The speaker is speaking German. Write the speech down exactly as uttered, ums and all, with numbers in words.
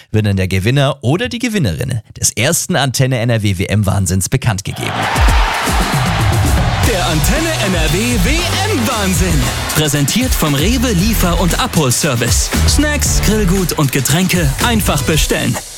wird dann der Gewinner oder die Gewinnerin des ersten Antenne N R W W M-Wahnsinns bekannt gegeben. Der Antenne N R W W M-Wahnsinn. Präsentiert vom Rewe Liefer- und Abholservice. Snacks, Grillgut und Getränke einfach bestellen.